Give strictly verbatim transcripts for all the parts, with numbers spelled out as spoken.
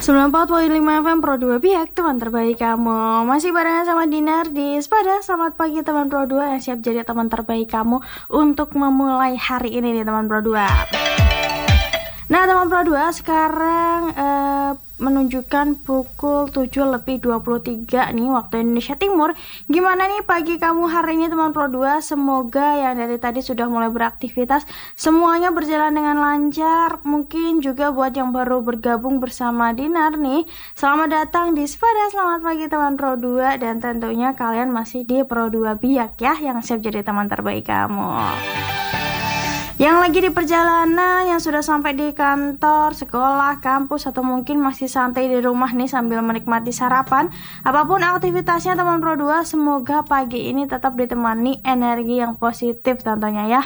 sembilan puluh empat koma lima F M Pro dua Biak, teman terbaik kamu. Masih barengan sama Dinar di Sepada. Selamat pagi teman Pro dua yang siap jadi teman terbaik kamu untuk memulai hari ini nih teman Pro dua. Nah teman Pro dua, sekarang eh, menunjukkan pukul tujuh lebih dua puluh tiga nih waktu Indonesia Timur. Gimana nih pagi kamu hari ini teman Pro dua? Semoga yang dari tadi sudah mulai beraktivitas semuanya berjalan dengan lancar. Mungkin juga buat yang baru bergabung bersama Dinar nih, selamat datang di Sepada. Selamat pagi teman Pro dua, dan tentunya kalian masih di Pro dua Biak ya, yang siap jadi teman terbaik kamu. Yang lagi di perjalanan, yang sudah sampai di kantor, sekolah, kampus, atau mungkin masih santai di rumah nih sambil menikmati sarapan. Apapun aktivitasnya teman Pro dua, semoga pagi ini tetap ditemani energi yang positif tentunya ya.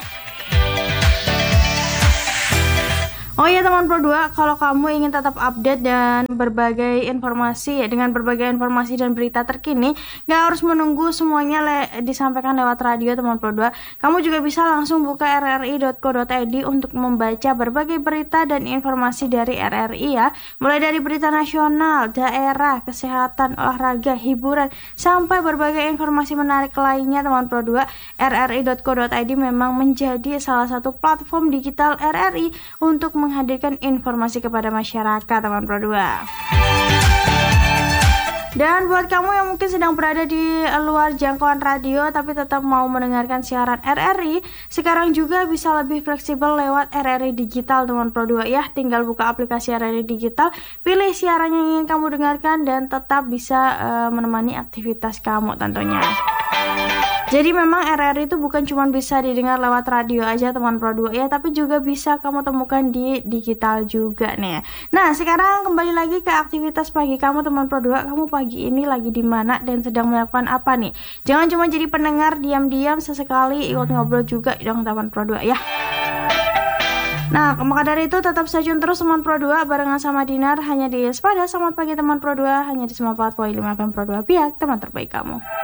Oh iya teman Pro dua, kalau kamu ingin tetap update dan berbagai informasi ya, dengan berbagai informasi dan berita terkini, gak harus menunggu semuanya le disampaikan lewat radio teman Pro dua. Kamu juga bisa langsung buka r r i dot co dot i d untuk membaca berbagai berita dan informasi dari R R I ya. Mulai dari berita nasional, daerah, kesehatan, olahraga, hiburan, sampai berbagai informasi menarik lainnya teman Pro dua. r r i dot co dot i d memang menjadi salah satu platform digital R R I untuk menghadirkan informasi kepada masyarakat teman Pro dua. Dan buat kamu yang mungkin sedang berada di luar jangkauan radio tapi tetap mau mendengarkan siaran R R I, sekarang juga bisa lebih fleksibel lewat R R I digital teman Pro dua ya. Tinggal buka aplikasi R R I digital, pilih siaran yang ingin kamu dengarkan, dan tetap bisa uh, menemani aktivitas kamu tentunya. Jadi memang R R I itu bukan cuma bisa didengar lewat radio aja teman Pro dua ya, tapi juga bisa kamu temukan di digital juga nih. Nah sekarang kembali lagi ke aktivitas pagi kamu teman Pro dua. Kamu pagi ini lagi di mana dan sedang melakukan apa nih? Jangan cuma jadi pendengar diam-diam, sesekali ikut ngobrol juga dong teman Pro dua ya. Nah, maka dari itu tetap stay tune terus teman Pro dua barengan sama Dinar hanya di Sepada. Selamat pagi teman Pro dua, hanya di sembilan puluh empat koma lima F M Pro dua Biak, teman terbaik kamu.